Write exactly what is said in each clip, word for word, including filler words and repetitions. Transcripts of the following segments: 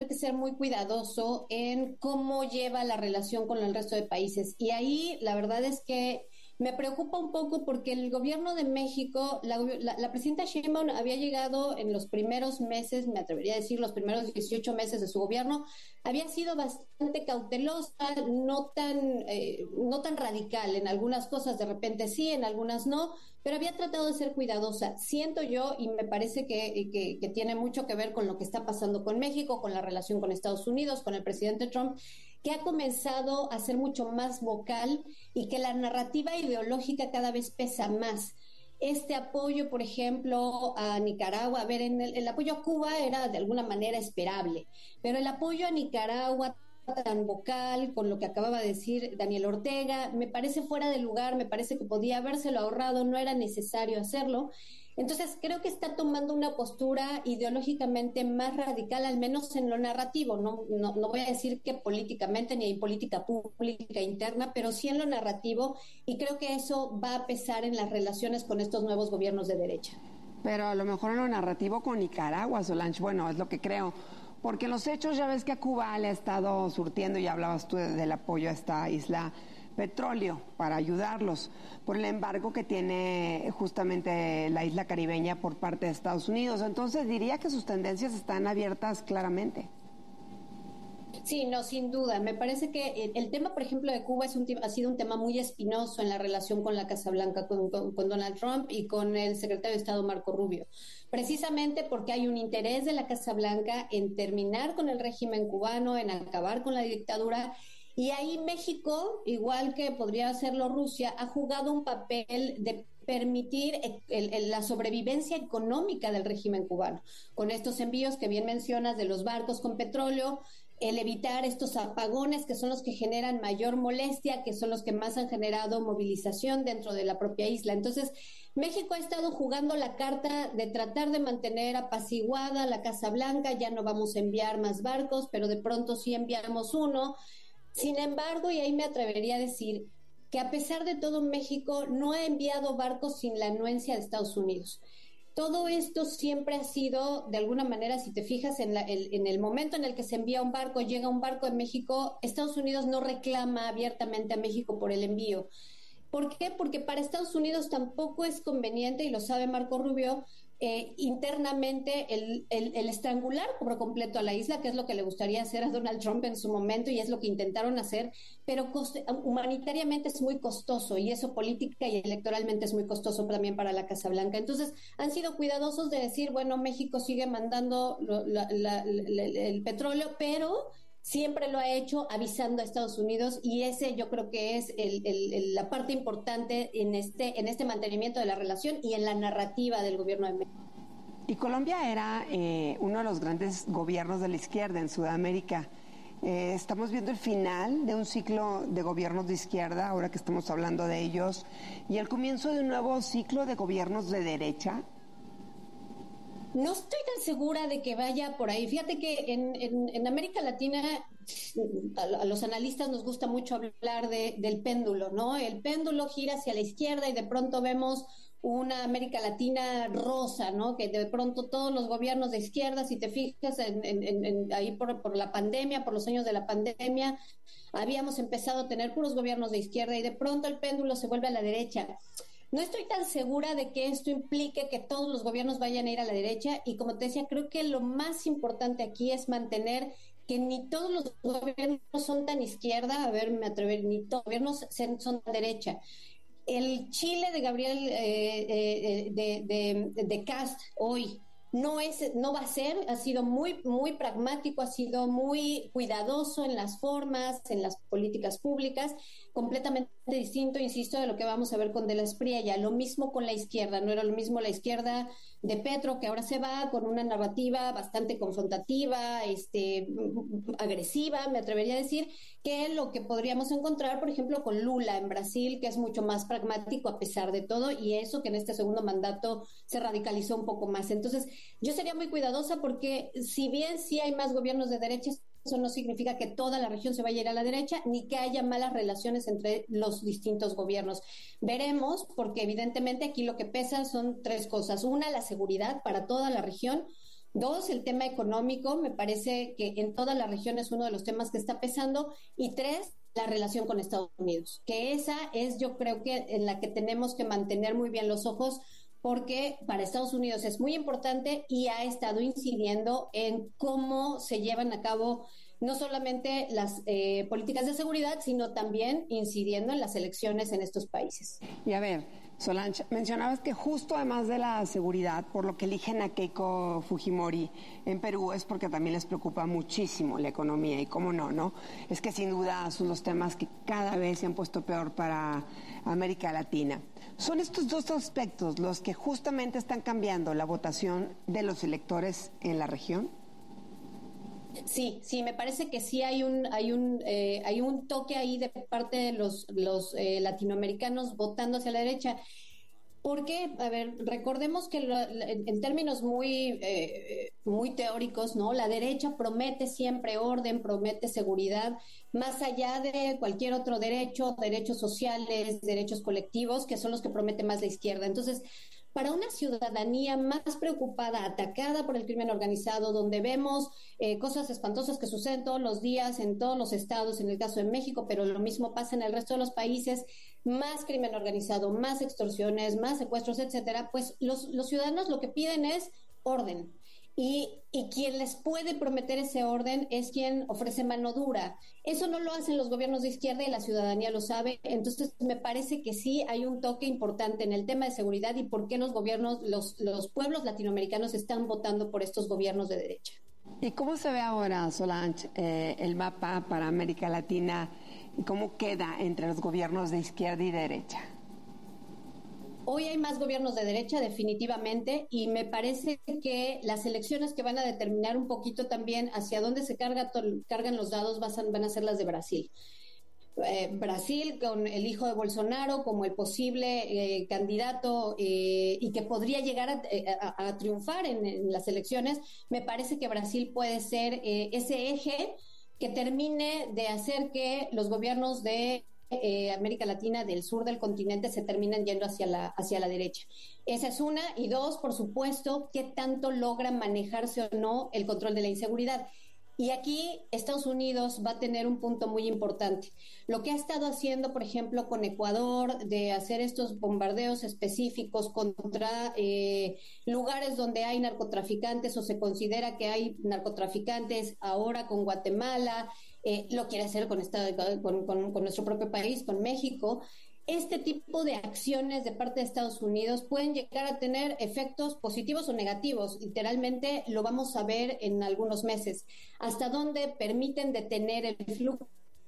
que ser muy cuidadoso en cómo lleva la relación con el resto de países. Y ahí la verdad es que me preocupa un poco porque el gobierno de México, la, la, la presidenta Sheinbaum había llegado en los primeros meses, me atrevería a decir los primeros dieciocho meses de su gobierno, había sido bastante cautelosa, no tan, eh, no tan radical en algunas cosas, de repente sí, en algunas no, pero había tratado de ser cuidadosa. Siento yo, y me parece que, que, que tiene mucho que ver con lo que está pasando con México, con la relación con Estados Unidos, con el presidente Trump, que ha comenzado a ser mucho más vocal y que la narrativa ideológica cada vez pesa más. Este apoyo, por ejemplo, a Nicaragua, a ver, en el, el apoyo a Cuba era de alguna manera esperable, pero el apoyo a Nicaragua tan vocal, con lo que acababa de decir Daniel Ortega, me parece fuera de lugar, me parece que podía habérselo ahorrado, no era necesario hacerlo. Entonces creo que está tomando una postura ideológicamente más radical, al menos en lo narrativo, no, no, no voy a decir que políticamente ni hay política pública interna, pero sí en lo narrativo, y creo que eso va a pesar en las relaciones con estos nuevos gobiernos de derecha. Pero a lo mejor en lo narrativo con Nicaragua, Solange, bueno, es lo que creo. Porque en los hechos ya ves que a Cuba le ha estado surtiendo, y hablabas tú del apoyo a esta isla, petróleo para ayudarlos por el embargo que tiene justamente la isla caribeña por parte de Estados Unidos. Entonces diría que sus tendencias están abiertas claramente. Sí, no, sin duda. Me parece que el, el tema, por ejemplo, de Cuba es un, ha sido un tema muy espinoso en la relación con la Casa Blanca, con, con, con Donald Trump y con el secretario de Estado Marco Rubio. Precisamente porque hay un interés de la Casa Blanca en terminar con el régimen cubano, en acabar con la dictadura. Y ahí México, igual que podría hacerlo Rusia, ha jugado un papel de permitir el, el, la sobrevivencia económica del régimen cubano, con estos envíos que bien mencionas de los barcos con petróleo, el evitar estos apagones que son los que generan mayor molestia, que son los que más han generado movilización dentro de la propia isla. Entonces, México ha estado jugando la carta de tratar de mantener apaciguada la Casa Blanca, ya no vamos a enviar más barcos, pero de pronto sí enviamos uno. Sin embargo, y ahí me atrevería a decir que a pesar de todo, México no ha enviado barcos sin la anuencia de Estados Unidos. Todo esto siempre ha sido, de alguna manera, si te fijas en, la, el, en el momento en el que se envía un barco, llega un barco en México, Estados Unidos no reclama abiertamente a México por el envío. ¿Por qué? Porque para Estados Unidos tampoco es conveniente, y lo sabe Marco Rubio, eh, internamente el, el, el estrangular por completo a la isla, que es lo que le gustaría hacer a Donald Trump en su momento y es lo que intentaron hacer, pero coste, humanitariamente es muy costoso, y eso política y electoralmente es muy costoso también para la Casa Blanca. Entonces han sido cuidadosos de decir, bueno, México sigue mandando lo, la, la, la, el petróleo, pero siempre lo ha hecho avisando a Estados Unidos, y ese yo creo que es el, el, el, la parte importante en este, en este mantenimiento de la relación y en la narrativa del gobierno de México. Y Colombia era eh, uno de los grandes gobiernos de la izquierda en Sudamérica. Eh, estamos viendo el final de un ciclo de gobiernos de izquierda, ahora que estamos hablando de ellos, y el comienzo de un nuevo ciclo de gobiernos de derecha. No estoy tan segura de que vaya por ahí. Fíjate que en, en, en América Latina a, a los analistas nos gusta mucho hablar de, del péndulo, ¿no? El péndulo gira hacia la izquierda y de pronto vemos una América Latina rosa, ¿no? Que de pronto todos los gobiernos de izquierda, si te fijas en, en, en, ahí por, por la pandemia, por los años de la pandemia, habíamos empezado a tener puros gobiernos de izquierda y de pronto el péndulo se vuelve a la derecha. No estoy tan segura de que esto implique que todos los gobiernos vayan a ir a la derecha, y como te decía, creo que lo más importante aquí es mantener que ni todos los gobiernos son tan izquierda, a ver, me atrever, ni todos los gobiernos son tan derecha. El Chile de Gabriel, eh, eh, de, de, de Kast hoy, no es, no va a ser, ha sido muy, muy pragmático, ha sido muy cuidadoso en las formas, en las políticas públicas, completamente distinto, insisto, de lo que vamos a ver con De la Espriella. Lo mismo con la izquierda, no era lo mismo la izquierda de Petro, que ahora se va con una narrativa bastante confrontativa, este, agresiva, me atrevería a decir, que lo que podríamos encontrar, por ejemplo, con Lula en Brasil, que es mucho más pragmático a pesar de todo, y eso que en este segundo mandato se radicalizó un poco más. Entonces, yo sería muy cuidadosa, porque si bien sí hay más gobiernos de derecha, eso no significa que toda la región se vaya a ir a la derecha, ni que haya malas relaciones entre los distintos gobiernos. Veremos, porque evidentemente aquí lo que pesa son tres cosas. Una, la seguridad para toda la región. Dos, el tema económico, me parece que en toda la región es uno de los temas que está pesando. Y tres, la relación con Estados Unidos, que esa es, yo creo que en la que tenemos que mantener muy bien los ojos, porque para Estados Unidos es muy importante y ha estado incidiendo en cómo se llevan a cabo no solamente las eh, políticas de seguridad, sino también incidiendo en las elecciones en estos países. Y a ver, Solange, mencionabas que justo además de la seguridad, por lo que eligen a Keiko Fujimori en Perú es porque también les preocupa muchísimo la economía, y cómo no, ¿no? Es que sin duda son los temas que cada vez se han puesto peor para América Latina. ¿Son estos dos aspectos los que justamente están cambiando la votación de los electores en la región? Sí, sí, me parece que sí hay un hay un eh, hay un toque ahí de parte de los los eh, latinoamericanos votando hacia la derecha. Porque, a ver, recordemos que lo, en, en términos muy eh, muy teóricos, ¿no? La derecha promete siempre orden, promete seguridad, más allá de cualquier otro derecho, derechos sociales, derechos colectivos, que son los que promete más la izquierda. Entonces, para una ciudadanía más preocupada, atacada por el crimen organizado, donde vemos eh, cosas espantosas que suceden todos los días en todos los estados, en el caso de México, pero lo mismo pasa en el resto de los países, más crimen organizado, más extorsiones, más secuestros, etcétera, pues los, los ciudadanos lo que piden es orden. Y, y quien les puede prometer ese orden es quien ofrece mano dura. Eso no lo hacen los gobiernos de izquierda y la ciudadanía lo sabe. Entonces, me parece que sí hay un toque importante en el tema de seguridad y por qué los gobiernos, los, los pueblos latinoamericanos están votando por estos gobiernos de derecha. ¿Y cómo se ve ahora, Solange, eh, el mapa para América Latina y cómo queda entre los gobiernos de izquierda y derecha? Hoy hay más gobiernos de derecha, definitivamente, y me parece que las elecciones que van a determinar un poquito también hacia dónde se carga, cargan los dados van a ser las de Brasil. Eh, Brasil con el hijo de Bolsonaro como el posible eh, candidato eh, y que podría llegar a, a, a triunfar en, en las elecciones, me parece que Brasil puede ser eh, ese eje que termine de hacer que los gobiernos de Eh, América Latina del sur del continente se terminan yendo hacia la, hacia la derecha. Esa es una. Y dos, por supuesto, qué tanto logra manejarse o no el control de la inseguridad. Y aquí Estados Unidos va a tener un punto muy importante. Lo que ha estado haciendo, por ejemplo, con Ecuador, de hacer estos bombardeos específicos contra eh, lugares donde hay narcotraficantes o se considera que hay narcotraficantes, ahora con Guatemala, eh, lo quiere hacer con, esta, con, con, con nuestro propio país, con México. Este tipo de acciones de parte de Estados Unidos pueden llegar a tener efectos positivos o negativos. Literalmente lo vamos a ver en algunos meses. Hasta dónde permiten detener el flujo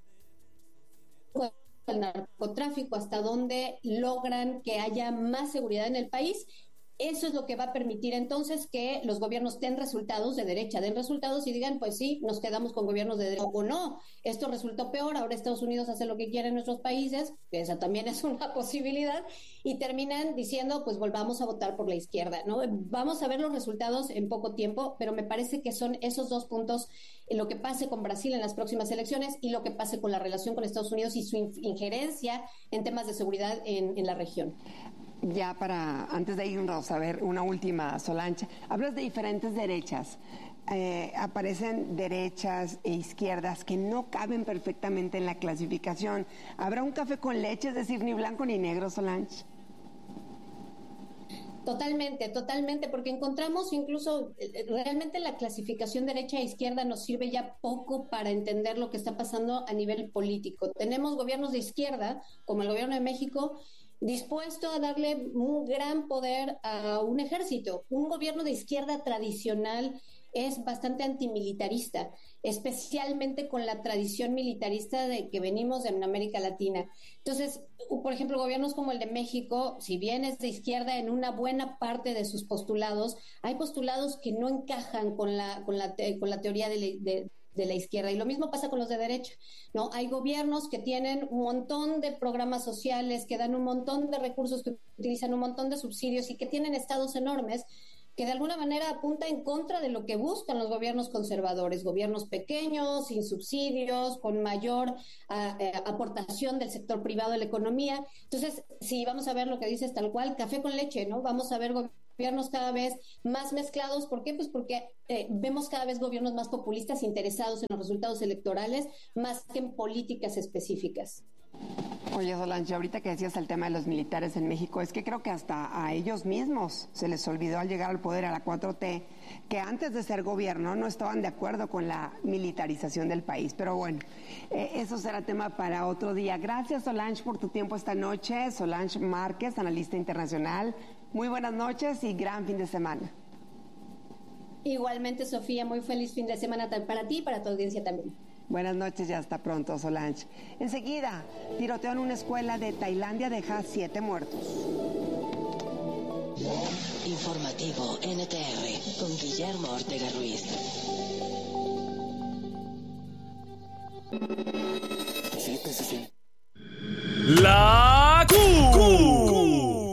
del narcotráfico, hasta dónde logran que haya más seguridad en el país. Eso es lo que va a permitir entonces que los gobiernos den resultados de derecha, den resultados y digan, pues sí, nos quedamos con gobiernos de derecha o no. Esto resultó peor, ahora Estados Unidos hace lo que quiere en nuestros países, que esa también es una posibilidad, y terminan diciendo, pues volvamos a votar por la izquierda, ¿no? Vamos a ver los resultados en poco tiempo, pero me parece que son esos dos puntos, en lo que pase con Brasil en las próximas elecciones y lo que pase con la relación con Estados Unidos y su injerencia en temas de seguridad en, en la región. Ya para, antes de irnos a ver una última, Solange, hablas de diferentes derechas. Eh, aparecen derechas e izquierdas que no caben perfectamente en la clasificación. ¿Habrá un café con leche, es decir, ni blanco ni negro, Solange? Totalmente, totalmente, porque encontramos incluso, realmente la clasificación derecha e izquierda nos sirve ya poco para entender lo que está pasando a nivel político. Tenemos gobiernos de izquierda, como el gobierno de México, dispuesto a darle un gran poder a un ejército. Un gobierno de izquierda tradicional es bastante antimilitarista, especialmente con la tradición militarista de que venimos de América Latina. Entonces, por ejemplo, gobiernos como el de México, si bien es de izquierda en una buena parte de sus postulados, hay postulados que no encajan con la, con la, con la teoría de, de de la izquierda, y lo mismo pasa con los de derecha, ¿no? Hay gobiernos que tienen un montón de programas sociales, que dan un montón de recursos, que utilizan un montón de subsidios y que tienen estados enormes, que de alguna manera apunta en contra de lo que buscan los gobiernos conservadores, gobiernos pequeños, sin subsidios, con mayor a, a, aportación del sector privado de la economía. Entonces, si vamos a ver lo que dices tal cual, café con leche, ¿no? Vamos a ver gobiernos gobiernos cada vez más mezclados. ¿Por qué? Pues porque eh, vemos cada vez gobiernos más populistas interesados en los resultados electorales más que en políticas específicas. Oye, Solange, ahorita que decías el tema de los militares en México, es que creo que hasta a ellos mismos se les olvidó al llegar al poder, a la cuatro T, que antes de ser gobierno no estaban de acuerdo con la militarización del país. Pero bueno, eh, eso será tema para otro día. Gracias, Solange, por tu tiempo esta noche. Solange Márquez, analista internacional. Muy buenas noches y gran fin de semana. Igualmente, Sofía, muy feliz fin de semana para ti y para tu audiencia también. Buenas noches y hasta pronto, Solange. Enseguida, tiroteo en una escuela de Tailandia deja siete muertos. Informativo N T R con Guillermo Ortega Ruiz.